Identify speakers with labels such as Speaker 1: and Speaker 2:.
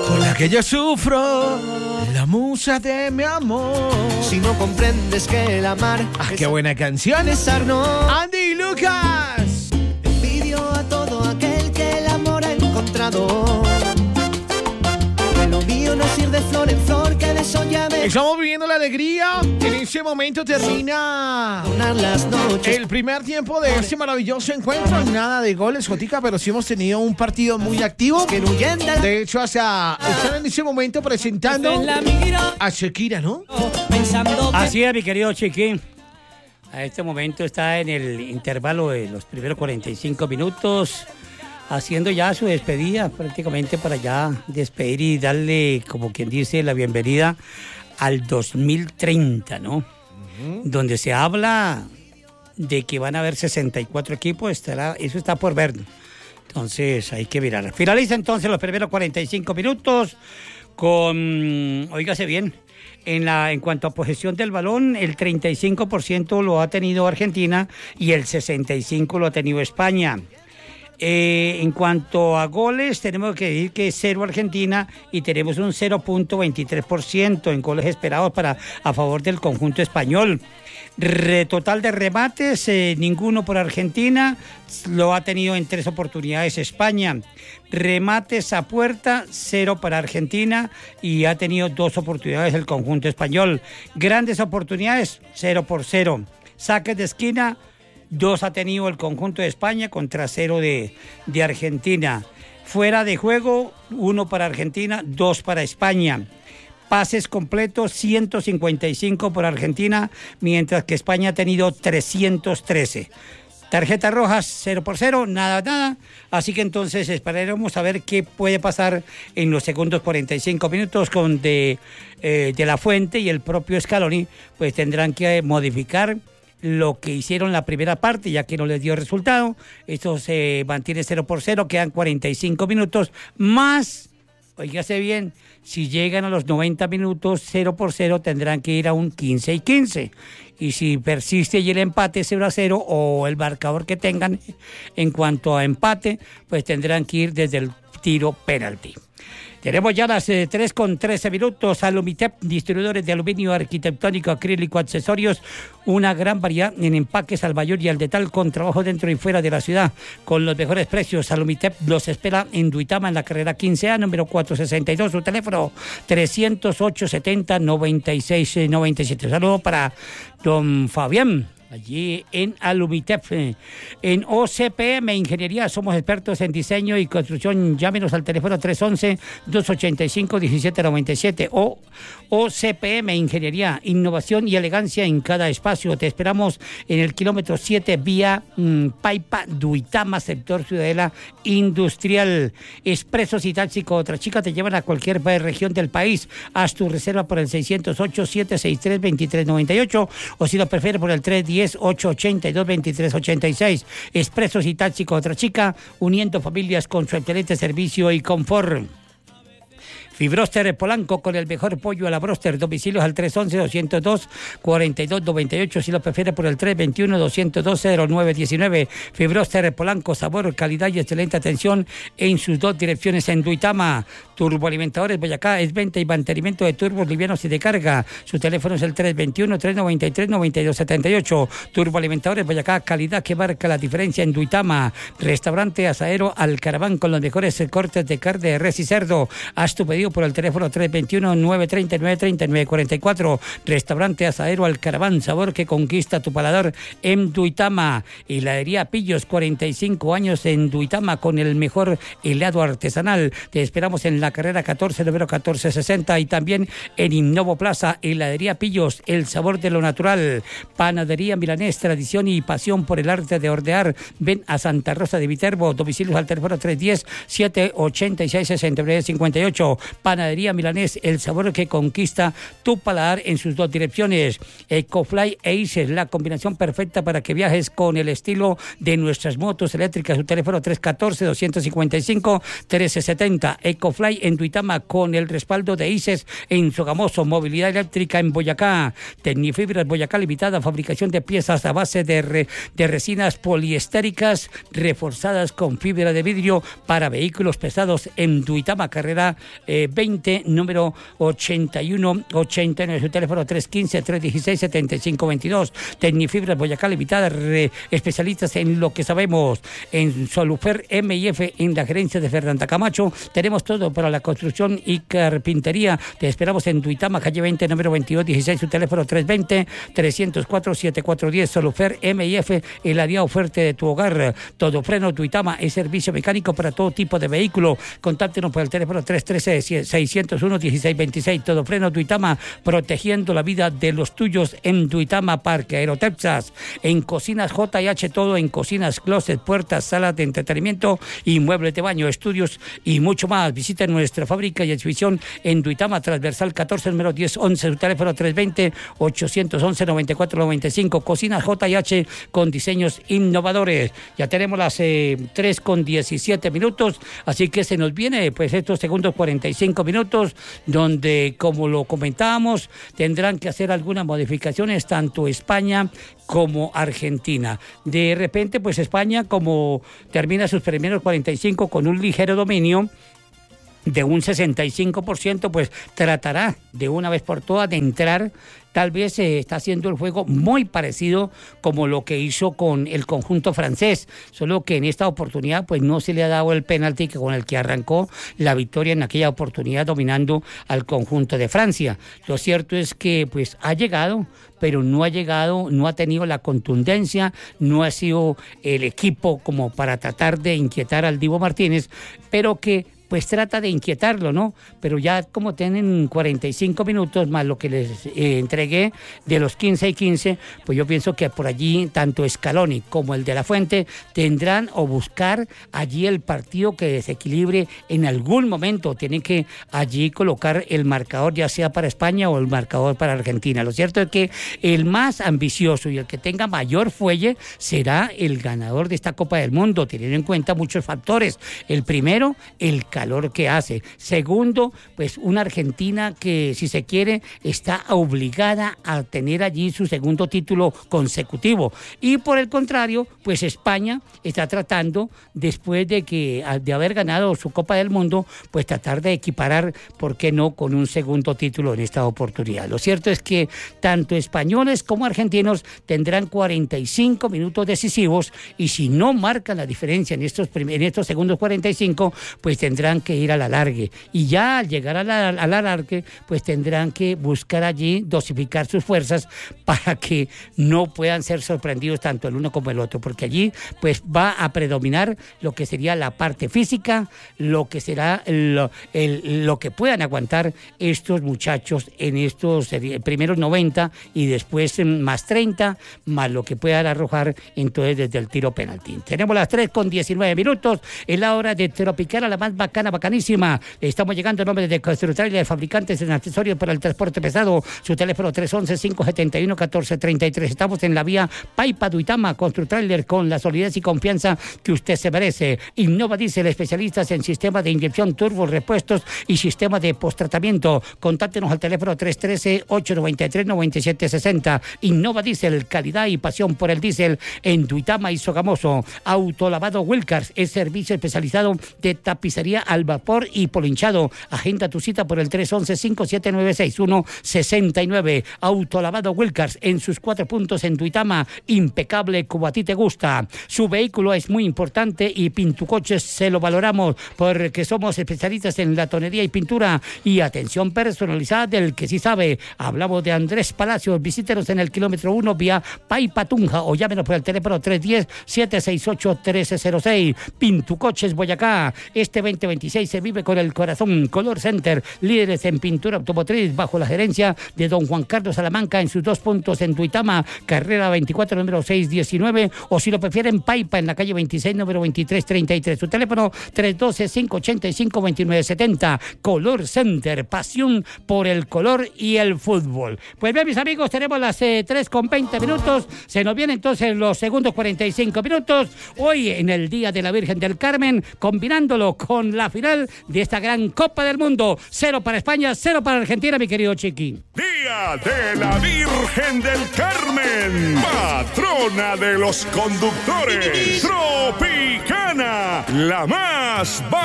Speaker 1: por la que yo sufro, la musa de mi amor.
Speaker 2: Si no comprendes que el amar
Speaker 1: ¡Qué buena canción! Andy y Lucas.
Speaker 2: Envidio a todo aquel que el amor ha encontrado. Que lo mío no es ir de flor en flor, que de eso ya me...
Speaker 1: Estamos viviendo la alegría. En este momento termina el primer tiempo de este maravilloso encuentro. Nada de goles, Jotica, pero sí hemos tenido un partido muy activo. De hecho, están en este momento presentando a Shakira, ¿no?
Speaker 3: Así es, mi querido Chiqui. A este momento está en el intervalo de los primeros 45 minutos, haciendo ya su despedida, prácticamente para ya despedir y darle, como quien dice, la bienvenida al 2030, ¿no? Donde se habla de que van a haber 64 equipos, eso está por ver. Entonces hay que mirar. Finaliza entonces los primeros 45 minutos con, óigase bien, en cuanto a posesión del balón, el 35% lo ha tenido Argentina y el 65% lo ha tenido España. En cuanto a goles, tenemos que decir que es 0 Argentina y tenemos un 0.23% en goles esperados a favor del conjunto español. Total de remates, ninguno por Argentina, lo ha tenido en 3 oportunidades España. Remates a puerta, 0 para Argentina y ha tenido 2 oportunidades el conjunto español. Grandes oportunidades, 0-0. Saques de esquina, 2 ha tenido el conjunto de España contra 0 de Argentina. Fuera de juego, 1 para Argentina, 2 para España. Pases completos, 155 por Argentina, mientras que España ha tenido 313. Tarjetas rojas, 0-0, nada. Así que entonces esperaremos a ver qué puede pasar en los segundos 45 minutos con de la Fuente y el propio Scaloni, pues tendrán que modificar lo que hicieron la primera parte, ya que no les dio resultado. Esto se mantiene 0-0, quedan 45 minutos más. Óigase bien, si llegan a los 90 minutos 0-0, tendrán que ir a un 15-15. Y si persiste y el empate 0-0 o el marcador que tengan en cuanto a empate, pues tendrán que ir desde el tiro penalti. Tenemos ya las 3:13 minutos. Alumitep, distribuidores de aluminio arquitectónico, acrílico, accesorios, una gran variedad en empaques al mayor y al detal, con trabajo dentro y fuera de la ciudad, con los mejores precios. Alumitep los espera en Duitama, en la carrera 15A, número 462, su teléfono 308-70-96-97. Saludo para don Fabián, allí en Alumitep. En OCPM Ingeniería somos expertos en diseño y construcción. Llámenos al teléfono 311-285-1797. O OCPM Ingeniería, innovación y elegancia en cada espacio. Te esperamos en el kilómetro 7, vía Paipa, Duitama, sector Ciudadela Industrial. Expresos y Taxi Otra Chica te llevan a cualquier región del país. Haz tu reserva por el 608-763-2398 o si lo prefieres por el 310-882-2386. Expresos y Taxi Otra Chica, uniendo familias con su excelente servicio y confort. Fibroster Polanco, con el mejor pollo a la broster. Domicilios al 311-202-4298. Si lo prefiere por el 321-202-0919. Fibroster Polanco, sabor, calidad y excelente atención en sus 2 direcciones en Duitama. Turboalimentadores Boyacá, es venta y mantenimiento de turbos livianos y de carga. Su teléfono es el 321-393-9278. Turboalimentadores Boyacá, calidad que marca la diferencia en Duitama. Restaurante Asadero Alcaraván, con los mejores cortes de carne de res y cerdo. Haz tu pedido por el teléfono 321-930-939-44. Restaurante Asadero Alcaraván, sabor que conquista tu paladar en Duitama. Heladería Pillos, 45 años en Duitama, con el mejor helado artesanal. Te esperamos en la carrera 14, número 1460, y también en Innovo Plaza. Heladería Pillos, el sabor de lo natural. Panadería Milanés, tradición y pasión por el arte de hornear. Ven a Santa Rosa de Viterbo. Domicilios al teléfono 310-786-6958. Panadería Milanés, el sabor que conquista tu paladar en sus 2 direcciones. Ecofly e Ices, la combinación perfecta para que viajes con el estilo de nuestras motos eléctricas. Su teléfono 314-255-1370. Ecofly en Duitama, con el respaldo de Ices en Sogamoso. Movilidad eléctrica en Boyacá. Tecnifibras Boyacá Limitada, fabricación de piezas a base de resinas poliestéricas reforzadas con fibra de vidrio para vehículos pesados en Duitama, carrera 20, número 8189, su teléfono 315-316-7522. Tecnifibras Boyacá Limitada, especialistas en lo que sabemos. En Solufer MIF, en la gerencia de Fernanda Camacho, tenemos todo para la construcción y carpintería. Te esperamos en Duitama, calle 20, número 2216, su teléfono 320-304-7410. Solufer MIF, el aliado fuerte de tu hogar. Todo Freno Duitama es servicio mecánico para todo tipo de vehículo. Contáctenos por el teléfono 313-601-1626. Todo Freno Duitama, protegiendo la vida de los tuyos en Duitama, Parque Aerotexas. En Cocinas J&H, todo en cocinas, closet, puertas, salas de entretenimiento y muebles de baño, estudios y mucho más. Visita nuestra fábrica y exhibición en Duitama, transversal 14, número 1011, su teléfono 320-811-9495. Cocinas J&H con diseños innovadores. Ya tenemos las 3:17, así que se nos viene pues estos segundos 45 minutos donde, como lo comentábamos, tendrán que hacer algunas modificaciones tanto España como Argentina. De repente, pues España, como termina sus primeros 45 con un ligero dominio de un 65%, pues tratará de una vez por todas de entrar. Tal vez está haciendo el juego muy parecido como lo que hizo con el conjunto francés, solo que en esta oportunidad pues no se le ha dado el penalti con el que arrancó la victoria en aquella oportunidad, dominando al conjunto de Francia. Lo cierto es que pues ha llegado, pero no ha tenido la contundencia, no ha sido el equipo como para tratar de inquietar al Dibu Martínez, pero que pues trata de inquietarlo, ¿no? Pero ya como tienen 45 minutos más lo que les entregué de los 15 y 15, pues yo pienso que por allí tanto Scaloni como el de la Fuente tendrán o buscar allí el partido que desequilibre en algún momento. Tienen que allí colocar el marcador, ya sea para España o el marcador para Argentina. Lo cierto es que el más ambicioso y el que tenga mayor fuelle será el ganador de esta Copa del Mundo, teniendo en cuenta muchos factores. El primero, el calor que hace. Segundo, pues una Argentina que, si se quiere, está obligada a tener allí su segundo título consecutivo. Y por el contrario, pues España está tratando, después de haber ganado su Copa del Mundo, pues tratar de equiparar, ¿por qué no?, con un segundo título en esta oportunidad. Lo cierto es que tanto españoles como argentinos tendrán 45 minutos decisivos, y si no marcan la diferencia en estos segundos 45, pues tendrán que ir al alargue, y ya al llegar al alargue pues tendrán que buscar allí dosificar sus fuerzas para que no puedan ser sorprendidos tanto el uno como el otro, porque allí pues va a predominar lo que sería la parte física, lo que será lo que puedan aguantar estos muchachos en estos primeros 90 y después más 30, más lo que puedan arrojar entonces desde el tiro penalti. Tenemos las 3:19, es la hora de Tropicana, la más bacanísima. Estamos llegando en nombre de Construtrailer, fabricantes de accesorios para el transporte pesado. Su teléfono 311-571-1433. Estamos en la vía Paipa Duitama. Construtrailer, con la solidez y confianza que usted se merece. Innova Diesel, especialistas en sistemas de inyección, turbos, repuestos y sistemas de posttratamiento. Contáctenos al teléfono 313-893-9760. Innova Diesel, calidad y pasión por el diésel en Duitama y Sogamoso. Autolavado Wilcars, es servicio especializado de tapicería al vapor y polinchado. Agenda tu cita por el 311-5796-169. Autolavado Wilcars, en sus 4 puntos en Duitama. Impecable como a ti te gusta. Su vehículo es muy importante y Pintucoches se lo valoramos, porque somos especialistas en la tonería y pintura y atención personalizada del que sí sabe. Hablamos de Andrés Palacios. Visítenos en el kilómetro 1 vía Paipa Tunja o llámenos por el teléfono 310-768-1306. Pintucoches Boyacá. Este 2026 se vive con el corazón. Color Center, líderes en pintura automotriz, bajo la gerencia de don Juan Carlos Salamanca, en sus 2 puntos en Duitama, carrera 24, número 619, o si lo prefieren, Paipa, en la calle 26, número 2333. Su teléfono 312-585-2970. Color Center, pasión por el color y el fútbol. Pues bien, mis amigos, tenemos las 3:20. Se nos vienen entonces los segundos 45 minutos. Hoy, en el Día de la Virgen del Carmen, combinándolo con la final de esta gran Copa del Mundo. 0 para España, 0 para Argentina, mi querido Chiqui.
Speaker 4: Día de la Virgen del Carmen, patrona de los conductores. Tropicana, la más